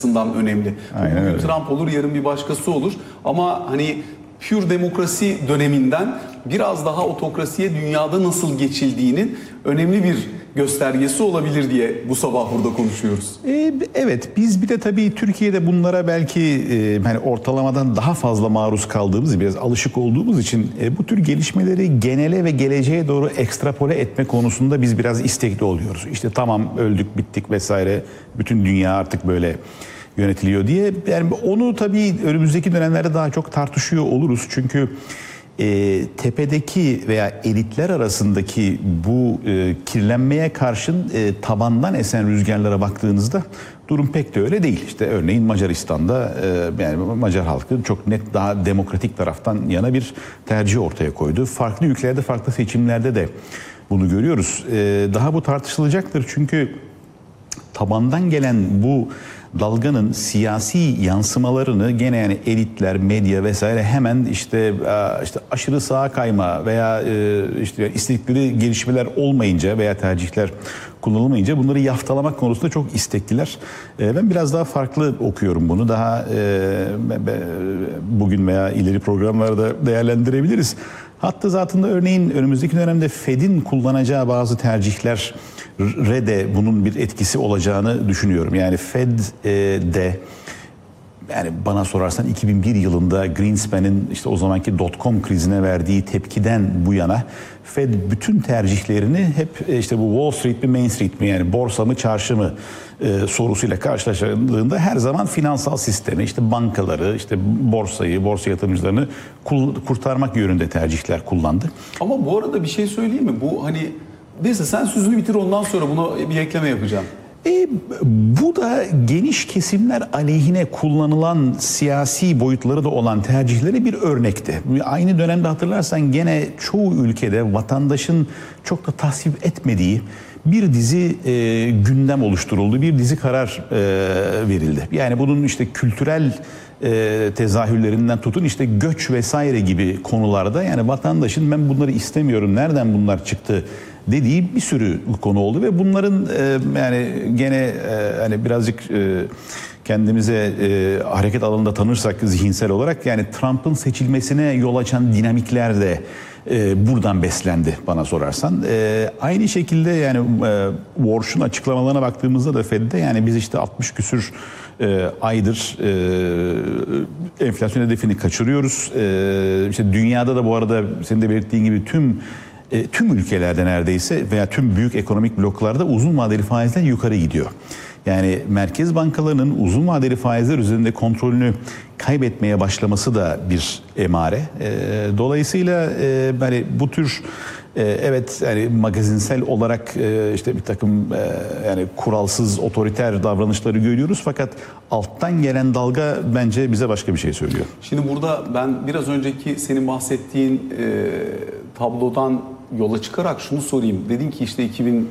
önemli. Bugün Trump olur, yarın bir başkası olur. Ama hani pür demokrasi döneminden biraz daha otokrasiye dünyada nasıl geçildiğinin önemli bir göstergesi olabilir diye bu sabah burada konuşuyoruz. Evet, biz bir de tabii Türkiye'de bunlara belki hani ortalamadan daha fazla maruz kaldığımız, biraz alışık olduğumuz için bu tür gelişmeleri genele ve geleceğe doğru ekstrapole etme konusunda biz biraz istekli oluyoruz. İşte tamam, öldük, bittik vesaire, bütün dünya artık böyle yönetiliyor diye. Yani onu tabii önümüzdeki dönemlerde daha çok tartışıyor oluruz. Çünkü tepedeki veya elitler arasındaki bu kirlenmeye karşın tabandan esen rüzgarlara baktığınızda durum pek de öyle değil. İşte örneğin Macaristan'da yani Macar halkı çok net daha demokratik taraftan yana bir tercih ortaya koydu. Farklı ülkelerde, farklı seçimlerde de bunu görüyoruz. Daha bu tartışılacaktır çünkü tabandan gelen bu dalganın siyasi yansımalarını gene yani elitler, medya vesaire hemen işte aşırı sağa kayma veya işte istedikleri gelişmeler olmayınca veya tercihler kullanılmayınca bunları yaftalamak konusunda çok istekliler. Ben biraz daha farklı okuyorum bunu. Daha bugün veya ileri programlarda değerlendirebiliriz. Hatta zatında örneğin önümüzdeki dönemde Fed'in kullanacağı bazı tercihlere de bunun bir etkisi olacağını düşünüyorum. Yani Fed de yani bana sorarsan 2001 yılında Greenspan'in işte o zamanki dot-com krizine verdiği tepkiden bu yana Fed bütün tercihlerini hep işte bu Wall Street mi Main Street mi, yani borsa mı çarşı mı sorusuyla karşılaşıldığında her zaman finansal sistemi, işte bankaları, işte borsayı, borsa yatırımcılarını kurtarmak yönünde tercihler kullandı. Ama bu arada bir şey söyleyeyim mi? Bu hani neyse, sen sözünü bitir, ondan sonra buna bir ekleme yapacağım. Bu da geniş kesimler aleyhine kullanılan siyasi boyutları da olan tercihlere bir örnekti. Aynı dönemde hatırlarsan gene çoğu ülkede vatandaşın çok da tasvip etmediği bir dizi gündem oluşturuldu, bir dizi karar verildi. Yani bunun işte kültürel tezahürlerinden tutun işte göç vesaire gibi konularda yani vatandaşın ben bunları istemiyorum, nereden bunlar çıktı dediği bir sürü konu oldu ve bunların yani gene hani birazcık kendimize hareket alanında tanırsak zihinsel olarak yani Trump'ın seçilmesine yol açan dinamikler de buradan beslendi bana sorarsan. Aynı şekilde yani Warsh'un açıklamalarına baktığımızda da Fed'de yani biz işte 60 küsür aydır enflasyon hedefini kaçırıyoruz. İşte dünyada da bu arada senin de belirttiğin gibi tüm ülkelerde neredeyse veya tüm büyük ekonomik bloklarda uzun vadeli faizler yukarı gidiyor. Yani merkez bankalarının uzun vadeli faizler üzerinde kontrolünü kaybetmeye başlaması da bir emare. Dolayısıyla hani bu tür evet yani magazinsel olarak işte bir takım yani kuralsız otoriter davranışları görüyoruz fakat alttan gelen dalga bence bize başka bir şey söylüyor. Şimdi burada ben biraz önceki senin bahsettiğin tablodan yola çıkarak şunu sorayım. Dedin ki işte 2099-2000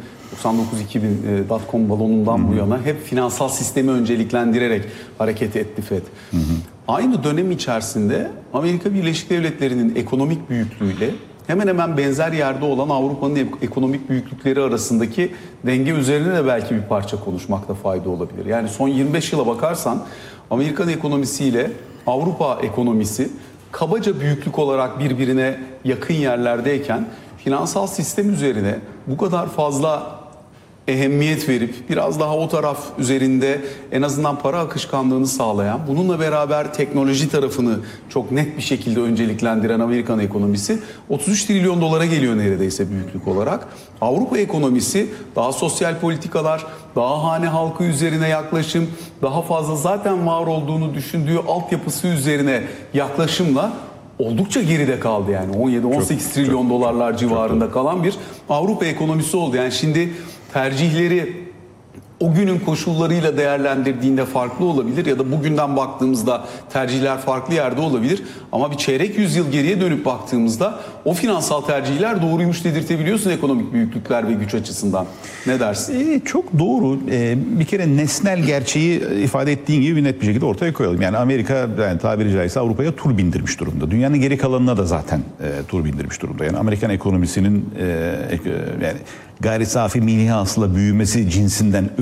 dot-com balonundan bu yana hep finansal sistemi önceliklendirerek hareket etti Fed. Aynı dönem içerisinde Amerika Birleşik Devletleri'nin ekonomik büyüklüğüyle hemen hemen benzer yerde olan Avrupa'nın ekonomik büyüklükleri arasındaki denge üzerine de belki bir parça konuşmakta fayda olabilir. Yani son 25 yıla bakarsan Amerikan ekonomisiyle Avrupa ekonomisi kabaca büyüklük olarak birbirine yakın yerlerdeyken finansal sistem üzerine bu kadar fazla ehemmiyet verip biraz daha o taraf üzerinde en azından para akışkanlığını sağlayan, bununla beraber teknoloji tarafını çok net bir şekilde önceliklendiren Amerikan ekonomisi 33 trilyon dolara geliyor neredeyse büyüklük olarak. Avrupa ekonomisi daha sosyal politikalar, daha hane halkı üzerine yaklaşım, daha fazla zaten var olduğunu düşündüğü altyapısı üzerine yaklaşımla oldukça geride kaldı yani 17-18 trilyon dolarlar civarında kalan bir Avrupa ekonomisi oldu. Yani şimdi tercihleri o günün koşullarıyla değerlendirdiğinde farklı olabilir ya da bugünden baktığımızda tercihler farklı yerde olabilir. Ama bir çeyrek yüzyıl geriye dönüp baktığımızda o finansal tercihler doğruymuş dedirtebiliyorsun ekonomik büyüklükler ve güç açısından. Ne dersin? Çok doğru. Bir kere nesnel gerçeği ifade ettiğin gibi net bir şekilde ortaya koyalım. Yani Amerika yani tabiri caizse Avrupa'ya tur bindirmiş durumda. Dünyanın geri kalanına da zaten tur bindirmiş durumda. Yani Amerikan ekonomisinin yani gayri safi milli hasıla büyümesi cinsinden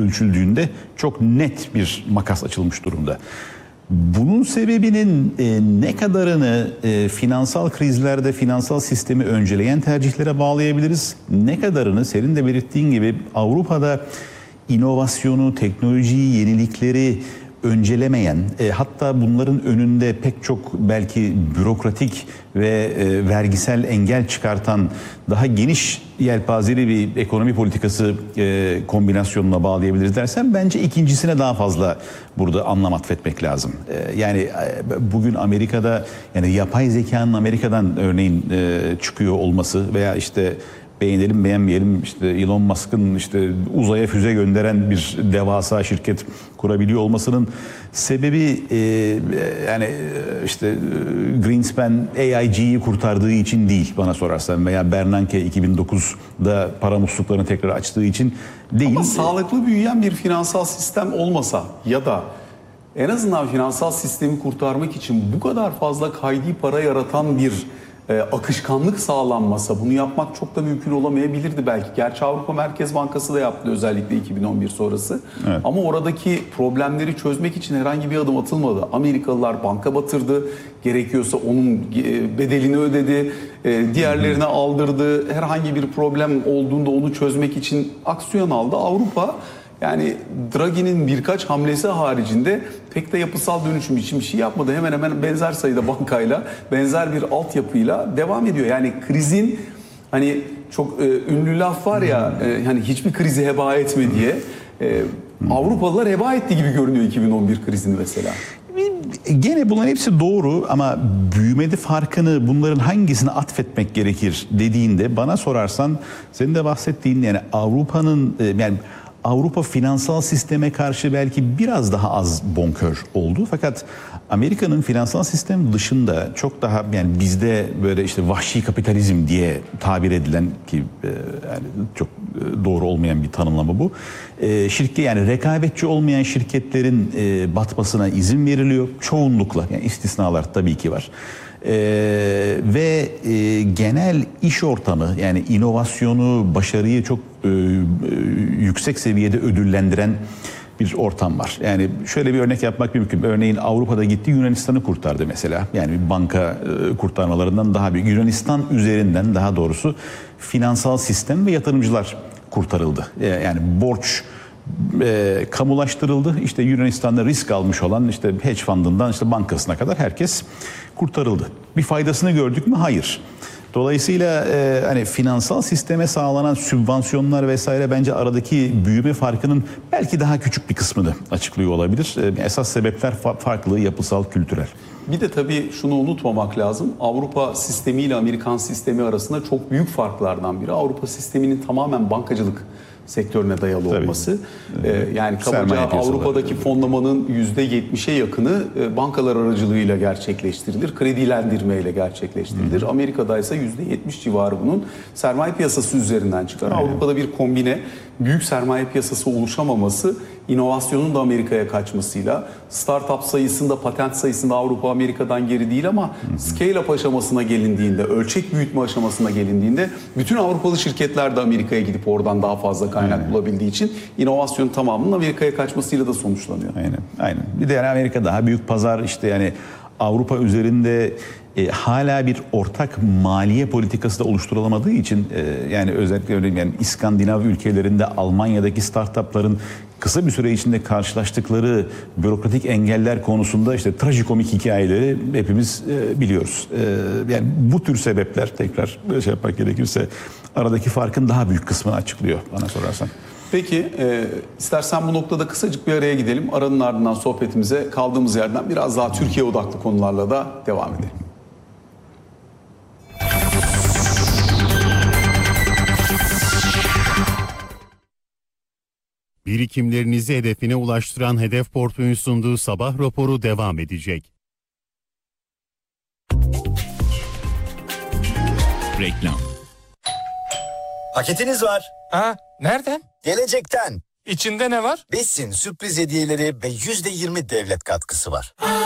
ölçüldüğünde çok net bir makas açılmış durumda. Bunun sebebinin ne kadarını finansal krizlerde finansal sistemi önceleyen tercihlere bağlayabiliriz, ne kadarını senin de belirttiğin gibi Avrupa'da inovasyonu, teknolojiyi, yenilikleri öncelemeyen, hatta bunların önünde pek çok belki bürokratik ve vergisel engel çıkartan daha geniş yelpazeli bir ekonomi politikası kombinasyonuna bağlayabiliriz dersen bence ikincisine daha fazla burada anlam atfetmek lazım. Yani bugün Amerika'da yani yapay zekanın Amerika'dan örneğin çıkıyor olması veya işte beğenelim beğenmeyelim işte Elon Musk'ın işte uzaya füze gönderen bir devasa şirket kurabiliyor olmasının sebebi yani işte Greenspan AIG'yi kurtardığı için değil bana sorarsan veya Bernanke 2009'da para musluklarını tekrar açtığı için değil. Ama sağlıklı büyüyen bir finansal sistem olmasa ya da en azından finansal sistemi kurtarmak için bu kadar fazla kaydi para yaratan bir akışkanlık sağlanmasa bunu yapmak çok da mümkün olamayabilirdi belki. Gerçi Avrupa Merkez Bankası da yaptı özellikle 2011 sonrası. Evet. Ama oradaki problemleri çözmek için herhangi bir adım atılmadı. Amerikalılar banka batırdı. Gerekiyorsa onun bedelini ödedi. Diğerlerine aldırdı. Herhangi bir problem olduğunda onu çözmek için aksiyon aldı. Avrupa yani Draghi'nin birkaç hamlesi haricinde pek de yapısal dönüşüm için bir şey yapmadı. Hemen hemen benzer sayıda bankayla, benzer bir altyapıyla devam ediyor. Yani krizin hani çok ünlü laf var ya hani hiçbir krizi heba etme diye. Avrupalılar heba etti gibi görünüyor 2011 krizini mesela. Gene bunların hepsi doğru ama büyümede farkını bunların hangisine atfetmek gerekir dediğinde bana sorarsan senin de bahsettiğin yani Avrupa'nın yani Avrupa finansal sisteme karşı belki biraz daha az bonkör oldu. Fakat Amerika'nın finansal sistem dışında çok daha yani bizde böyle işte vahşi kapitalizm diye tabir edilen ki yani çok doğru olmayan bir tanımlama bu. Şirket yani rekabetçi olmayan şirketlerin batmasına izin veriliyor çoğunlukla. Yani istisnalar tabii ki var. Ve genel iş ortamı yani inovasyonu, başarıyı çok yüksek seviyede ödüllendiren bir ortam var. Yani şöyle bir örnek yapmak mümkün. Örneğin Avrupa'da gitti Yunanistan'ı kurtardı mesela. Yani bir banka kurtarmalarından daha büyük. Yunanistan üzerinden daha doğrusu finansal sistem ve yatırımcılar kurtarıldı. Yani borç kamulaştırıldı. İşte Yunanistan'da risk almış olan işte hedge fundından işte bankasına kadar herkes kurtarıldı. Bir faydasını gördük mü? Hayır. Dolayısıyla hani finansal sisteme sağlanan sübvansiyonlar vesaire bence aradaki büyüme farkının belki daha küçük bir kısmını açıklıyor olabilir. Esas sebepler farklı, yapısal, kültürel. Bir de tabii şunu unutmamak lazım. Avrupa sistemi ile Amerikan sistemi arasında çok büyük farklardan biri. Avrupa sisteminin tamamen bankacılık sektörüne dayalı olması. Yani kabaca Avrupa'daki fonlamanın %70'e yakını bankalar aracılığıyla gerçekleştirilir. Kredilendirmeyle gerçekleştirilir. Amerika'da ise %70 civarı bunun sermaye piyasası üzerinden çıkar. Avrupa'da bir kombine büyük sermaye piyasası oluşamaması inovasyonun da Amerika'ya kaçmasıyla startup sayısında, patent sayısında Avrupa Amerika'dan geri değil ama scale-up aşamasına gelindiğinde, ölçek büyütme aşamasına gelindiğinde bütün Avrupalı şirketler de Amerika'ya gidip oradan daha fazla kaynak bulabildiği için inovasyon tamamının Amerika'ya kaçmasıyla da sonuçlanıyor. Aynen. Bir de yani Amerika daha büyük pazar işte yani Avrupa üzerinde hala bir ortak maliye politikası da oluşturulamadığı için yani özellikle yani İskandinav ülkelerinde Almanya'daki startupların kısa bir süre içinde karşılaştıkları bürokratik engeller konusunda işte trajikomik hikayeleri hepimiz biliyoruz. Yani bu tür sebepler tekrar şey yapmak gerekirse aradaki farkın daha büyük kısmını açıklıyor bana sorarsan. Peki istersen bu noktada kısacık bir araya gidelim. Aranın ardından sohbetimize kaldığımız yerden biraz daha Türkiye odaklı konularla da devam edelim. Birikimlerinizi hedefine ulaştıran Hedef Portföy'ün sunduğu sabah raporu devam edecek. Reklam. Paketiniz var. Ha, nereden? Gelecekten. İçinde ne var? Besin, sürpriz hediyeleri ve %20 devlet katkısı var.